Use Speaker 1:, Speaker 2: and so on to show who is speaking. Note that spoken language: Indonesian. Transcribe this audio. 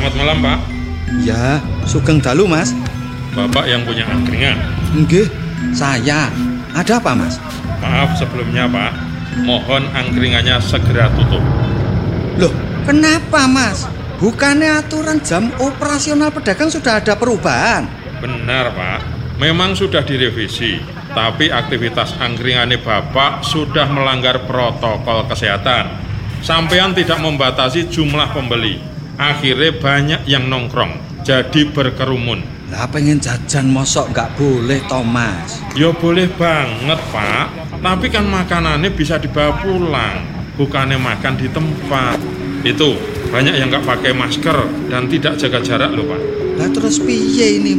Speaker 1: Selamat malam, Pak.
Speaker 2: Ya, sugeng dalu, Mas.
Speaker 1: Bapak yang punya angkringan.
Speaker 2: Nggih, saya. Ada apa, Mas?
Speaker 1: Maaf sebelumnya, Pak. Mohon angkringannya segera tutup.
Speaker 2: Loh, kenapa, Mas? Bukannya aturan jam operasional pedagang sudah ada perubahan?
Speaker 1: Benar, Pak. Memang sudah direvisi, tapi aktivitas angkringannya Bapak sudah melanggar protokol kesehatan. Sampean tidak membatasi jumlah pembeli. Akhirnya banyak yang nongkrong, jadi berkerumun.
Speaker 2: Lah pengen jajan mosok nggak boleh, Thomas.
Speaker 1: Ya boleh banget, Pak. Tapi kan makanannya bisa dibawa pulang, bukannya makan di tempat. Itu, banyak yang nggak pakai masker dan tidak jaga jarak loh, Pak.
Speaker 2: Lah terus piye ini,